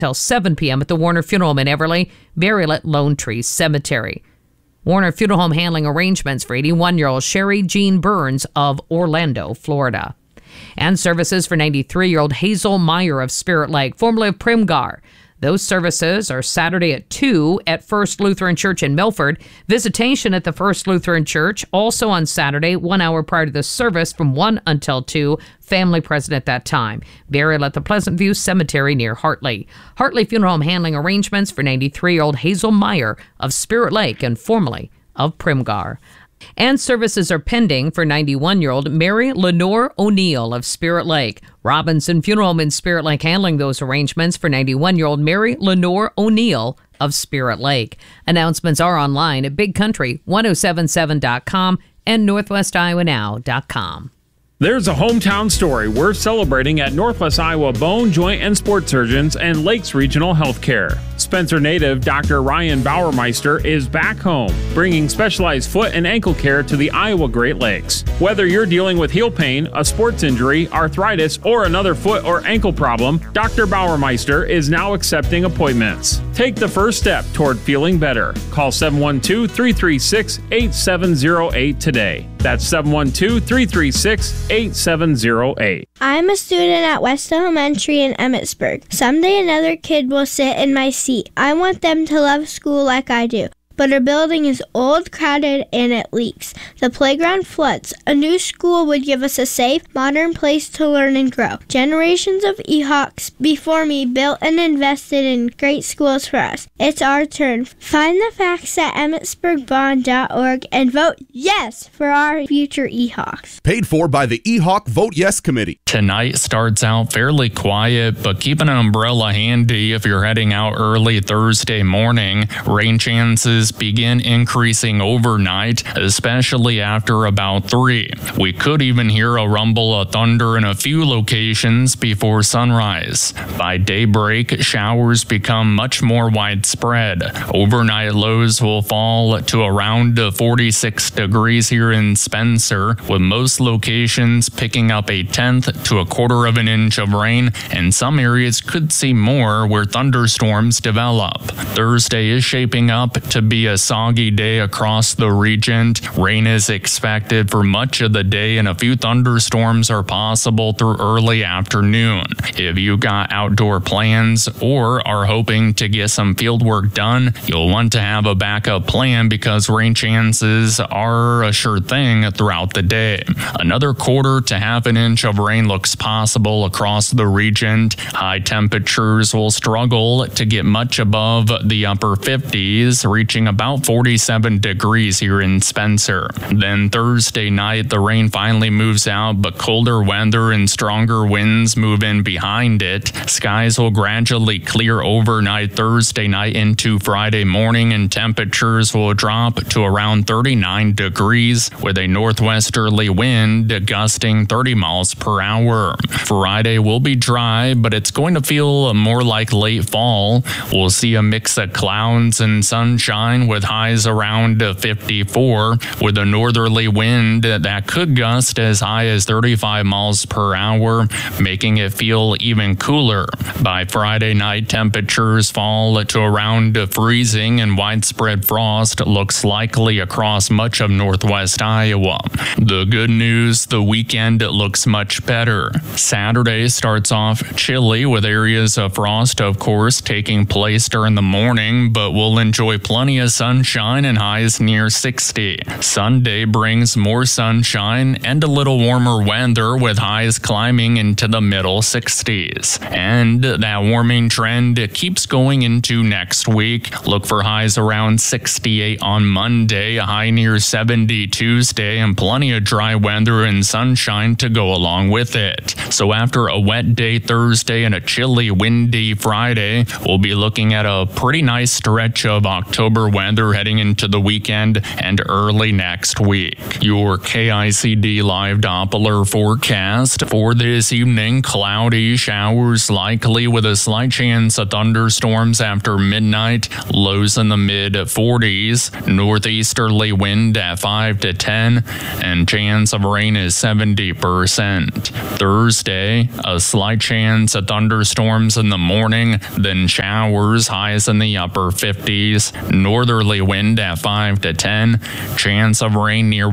till 7 p.m. at the Warner Funeral Home in Everly, burial at Lone Tree Cemetery. Warner Funeral Home handling arrangements for 81-year-old Sherry Jean Burns of Orlando, Florida. And services for 93-year-old Hazel Meyer of Spirit Lake, formerly of Primgar. Those services are Saturday at 2 at First Lutheran Church in Milford. Visitation at the First Lutheran Church, also on Saturday, 1 hour prior to the service from 1 until 2. Family present at that time. Burial at the Pleasant View Cemetery near Hartley. Hartley Funeral Home handling arrangements for 93-year-old Hazel Meyer of Spirit Lake and formerly of Primgar. And services are pending for 91-year-old Mary Lenore O'Neill of Spirit Lake. Robinson Funeral Home in Spirit Lake handling those arrangements for 91-year-old Mary Lenore O'Neill of Spirit Lake. Announcements are online at bigcountry1077.com and northwestiowanow.com. There's a hometown story worth celebrating at Northwest Iowa Bone, Joint, and Sports Surgeons and Lakes Regional Healthcare. Spencer native Dr. Ryan Bauermeister is back home, bringing specialized foot and ankle care to the Iowa Great Lakes. Whether you're dealing with heel pain, a sports injury, arthritis, or another foot or ankle problem, Dr. Bauermeister is now accepting appointments. Take the first step toward feeling better. Call 712-336-8708 today. That's 712-336-8708. I'm a student at West Elementary in Emmitsburg. Someday another kid will sit in my seat. I want them to love school like I do. But our building is old, crowded, and it leaks. The playground floods. A new school would give us a safe, modern place to learn and grow. Generations of EHawks before me built and invested in great schools for us. It's our turn. Find the facts at emmitsburgbond.org and vote yes for our future EHawks. Paid for by the EHawk Vote Yes Committee. Tonight starts out fairly quiet, but keep an umbrella handy if you're heading out early Thursday morning. Rain chances begin increasing overnight, especially after about 3. We could even hear a rumble of thunder in a few locations before sunrise. By daybreak, showers become much more widespread. Overnight lows will fall to around 46 degrees here in Spencer, with most locations picking up a 1/10 to 1/4 of an inch of rain, and some areas could see more where thunderstorms develop. Thursday is shaping up to be a soggy day across the region. Rain is expected for much of the day, and a few thunderstorms are possible through early afternoon. If you got outdoor plans or are hoping to get some field work done, you'll want to have a backup plan because rain chances are a sure thing throughout the day. Another 1/4 to 1/2 an inch of rain looks possible across the region. High temperatures will struggle to get much above the upper 50s, reaching about 47 degrees here in Spencer. Then Thursday night, the rain finally moves out, but colder weather and stronger winds move in behind it. Skies will gradually clear overnight Thursday night into Friday morning, and temperatures will drop to around 39 degrees with a northwesterly wind gusting 30 miles per hour. Friday will be dry, but it's going to feel more like late fall. We'll see a mix of clouds and sunshine with highs around 54, with a northerly wind that could gust as high as 35 miles per hour, making it feel even cooler. By Friday night, temperatures fall to around freezing, and widespread frost looks likely across much of northwest Iowa. The good news, the weekend looks much better. Saturday starts off chilly with areas of frost, of course, taking place during the morning, but we'll enjoy plenty of sunshine and highs near 60. Sunday brings more sunshine and a little warmer weather with highs climbing into the middle 60s. And that warming trend keeps going into next week. Look for highs around 68 on Monday, a high near 70 Tuesday, and plenty of dry weather and sunshine to go along with it. So after a wet day Thursday and a chilly, windy Friday, we'll be looking at a pretty nice stretch of October weather heading into the weekend and early next week. Your KICD live Doppler forecast for this evening: cloudy, showers likely with a slight chance of thunderstorms after midnight, lows in the mid-40s, northeasterly wind at 5 to 10, and chance of rain is 70%. Thursday, a slight chance of thunderstorms in the morning, then showers, highs in the upper 50s, northerly wind at 5 to 10, chance of rain near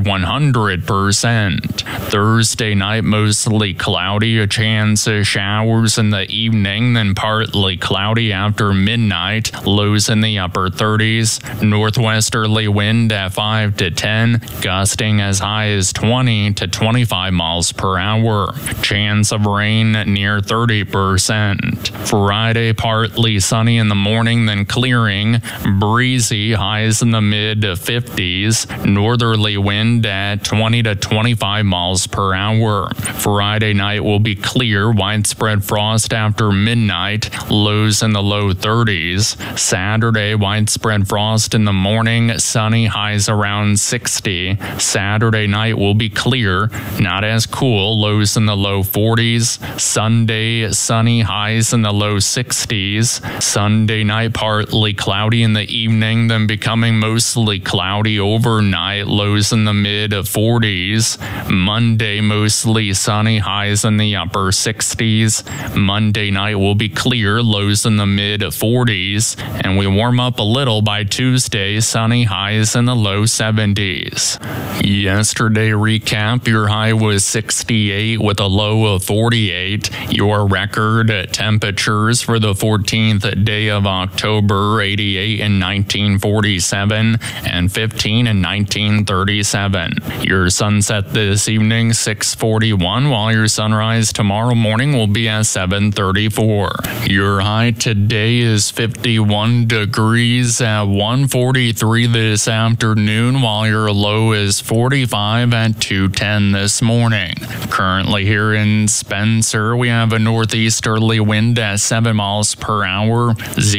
100%. Thursday night, mostly cloudy, a chance of showers in the evening, then partly cloudy after midnight, lows in the upper 30s, northwesterly wind at 5 to 10, gusting as high as 20 to 25 miles per hour. Chance of rain near 30%. Friday, partly sunny in the morning, then clearing, breezy, highs in the mid-50s, northerly wind at 20 to 25 miles per hour. Friday night will be clear, widespread frost after midnight, lows in the low 30s. Saturday, widespread frost in the morning, sunny, highs around 60. Saturday night will be clear, not as cool, lows in the low 40s. Sunday, sunny, highs in the low 60s. Sunday night, partly cloudy in the evening, then becoming mostly cloudy overnight, lows in the mid-40s. Monday, mostly sunny, highs in the upper 60s. Monday night will be clear, lows in the mid-40s, and we warm up a little by Tuesday, sunny, highs in the low 70s. Yesterday recap, your high was 68 with a low of 48. Your record temperatures for the 14th day of October: 88 in 1947 and 15 in 1937. Your sunset this evening, 6:41, while your sunrise tomorrow morning will be at 7:34. Your high today is 51 degrees at 1:43 this afternoon, while your low is 45 at 2:10 this morning. Currently here in Spencer, we have a northeasterly wind at 7 miles per hour,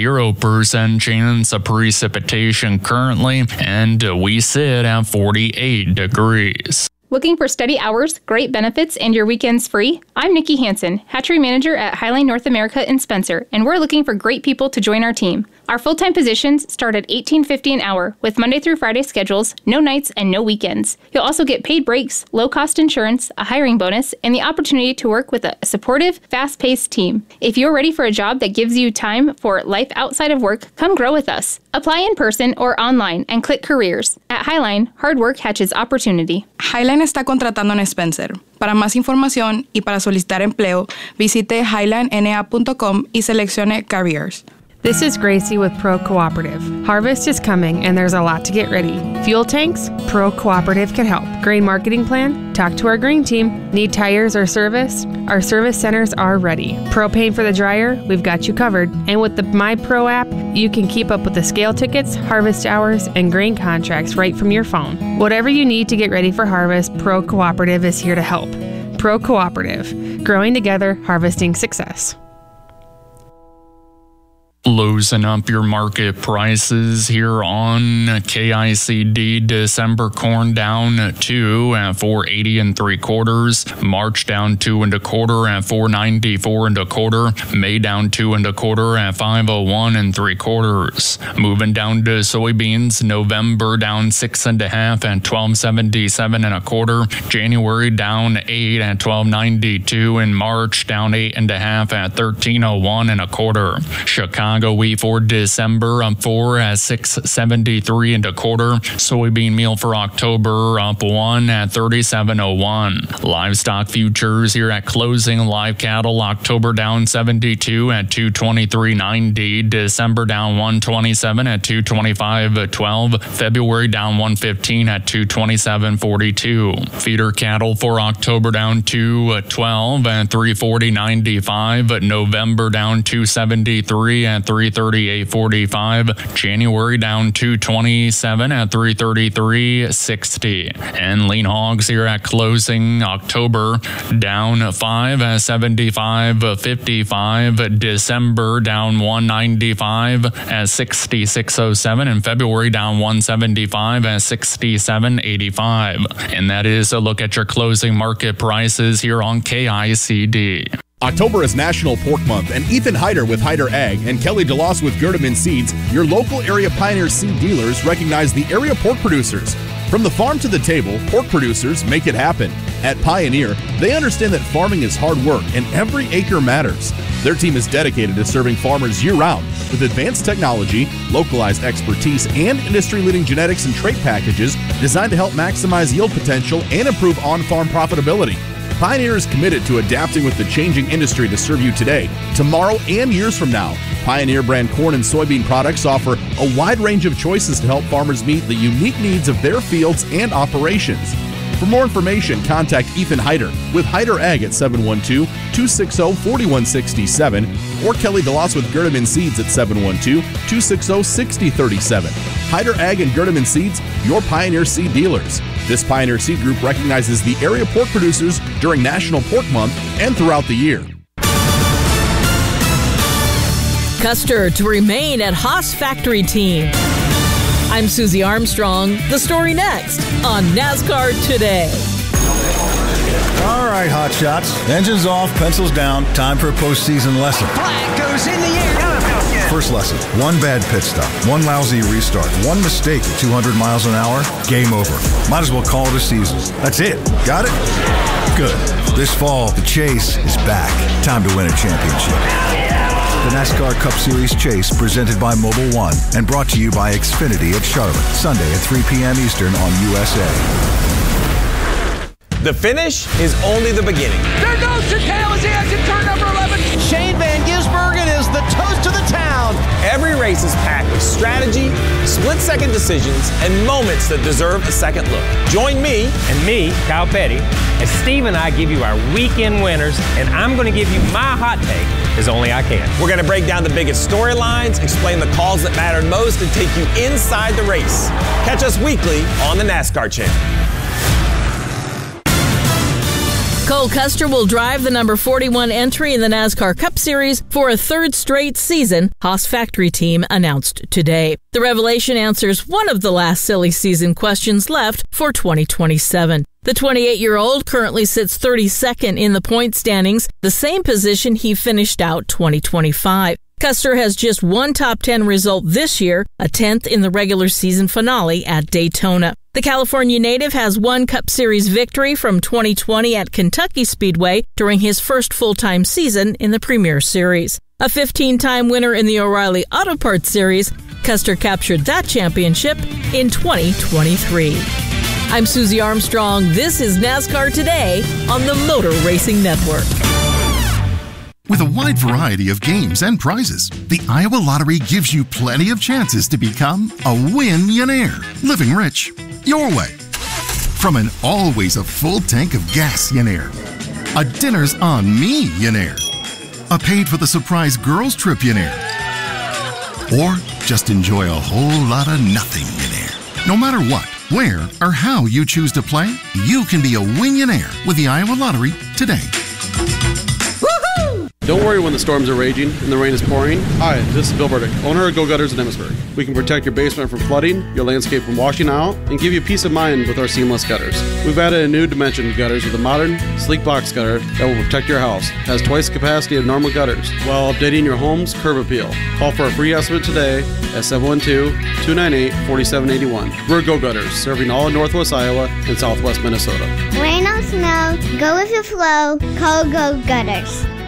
0% chance of precipitation currently, and we sit at 48 degrees. Looking for steady hours, great benefits, and your weekends free? I'm Nikki Hansen, hatchery manager at Highline North America in Spencer, and we're looking for great people to join our team. Our full-time positions start at $18.50 an hour with Monday through Friday schedules, no nights, and no weekends. You'll also get paid breaks, low-cost insurance, a hiring bonus, and the opportunity to work with a supportive, fast-paced team. If you're ready for a job that gives you time for life outside of work, come grow with us. Apply in person or online and click Careers. At Highline, hard work hatches opportunity. Highline está contratando en Spencer. Para más información y para solicitar empleo, visite highlinena.com y seleccione Careers. This is Gracie with Pro Cooperative. Harvest is coming and there's a lot to get ready. Fuel tanks? Pro Cooperative can help. Grain marketing plan? Talk to our grain team. Need tires or service? Our service centers are ready. Propane for the dryer? We've got you covered. And with the MyPro app, you can keep up with the scale tickets, harvest hours, and grain contracts right from your phone. Whatever you need to get ready for harvest, Pro Cooperative is here to help. Pro Cooperative. Growing together, harvesting success. Loosen up your market prices here on KICD. December corn down 2 at 4.80 3/4. March down 2 1/4 at 4.94 1/4. May down 2 1/4 at 5.01 3/4. Moving down to soybeans. November down 6 1/2 at 12.77 1/4. January down 8 at 12.92, and March down 8 1/2 at 13.01 1/4. Chicago wheat for December up 4 at 6.73 1/4. Soybean meal for October up 1 at 37.01. Livestock futures here at closing. Live cattle October down 72 at 223.90. December down 127 at 225.12. February down 115 at 227.42. Feeder cattle for October down 212 at 340.95. November down 273 at $338.45. January down $227 at $333.60. And lean hogs here at closing October down 5 at $75.55. December down $195 at $66.07. And February down $175 at $67.85. And that is a look at your closing market prices here on KICD. October is National Pork Month, and Ethan Heider with Heider Ag and Kelly DeLoss with Gerdeman Seeds, your local area Pioneer seed dealers, recognize the area pork producers. From the farm to the table, pork producers make it happen. At Pioneer, they understand that farming is hard work and every acre matters. Their team is dedicated to serving farmers year-round with advanced technology, localized expertise, and industry-leading genetics and trait packages designed to help maximize yield potential and improve on-farm profitability. Pioneer is committed to adapting with the changing industry to serve you today, tomorrow, and years from now. Pioneer brand corn and soybean products offer a wide range of choices to help farmers meet the unique needs of their fields and operations. For more information, contact Ethan Heider with Heider Ag at 712-260-4167 or Kelly DeLoss with Gerdeman Seeds at 712-260-6037. Heider Ag and Gerdeman Seeds, your Pioneer seed dealers. This Pioneer Seed Group recognizes the area pork producers during National Pork Month and throughout the year. Custer to remain at Haas Factory Team. I'm Susie Armstrong. The story next on NASCAR Today. All right, hot shots. Engines off, pencils down. Time for a postseason lesson. Flag goes in the air. First lesson, one bad pit stop, one lousy restart, one mistake at 200 miles an hour, game over. Might as well call it a season. That's it. Got it? Good. This fall, the chase is back. Time to win a championship. The NASCAR Cup Series Chase, presented by Mobil 1 and brought to you by Xfinity at Charlotte, Sunday at 3 p.m. Eastern on USA. The finish is only the beginning. There goes Chicale as he exits turn number 11. Shane Van Gisbergen is the toast of the town. Every race is packed with strategy, split-second decisions, and moments that deserve a second look. Join me and me, Kyle Petty, as Steve and I give you our weekend winners, and I'm going to give you my hot take as only I can. We're going to break down the biggest storylines, explain the calls that mattered most, and take you inside the race. Catch us weekly on the NASCAR Channel. Cole Custer will drive the number 41 entry in the NASCAR Cup Series for a third straight season, Haas Factory Team announced today. The revelation answers one of the last silly season questions left for 2027. The 28-year-old currently sits 32nd in the point standings, the same position he finished out 2025. Custer has just one top 10 result this year, a 10th in the regular season finale at Daytona. The California native has one Cup Series victory from 2020 at Kentucky Speedway during his first full-time season in the Premier Series. A 15-time winner in the O'Reilly Auto Parts Series, Custer captured that championship in 2023. I'm Susie Armstrong. This is NASCAR Today on the Motor Racing Network. With a wide variety of games and prizes, the Iowa Lottery gives you plenty of chances to become a win-yonaire, living rich your way. From an always a full tank of gas-yonaire, a dinner's on me-yonaire, a paid-for-the-surprise girls' trip-yonaire, or just enjoy a whole lot of nothing-yonaire. No matter what, where, or how you choose to play, you can be a win-yonaire with the Iowa Lottery today. Don't worry when the storms are raging and the rain is pouring. Hi, this is Bill Burdick, owner of Go Gutters in Emmitsburg. We can protect your basement from flooding, your landscape from washing out, and give you peace of mind with our seamless gutters. We've added a new dimension to gutters with a modern, sleek box gutter that will protect your house. Has twice the capacity of normal gutters while updating your home's curb appeal. Call for a free estimate today at 712-298-4781. We're Go Gutters, serving all of Northwest Iowa and Southwest Minnesota. Rain or snow, go with the flow, call Go Gutters.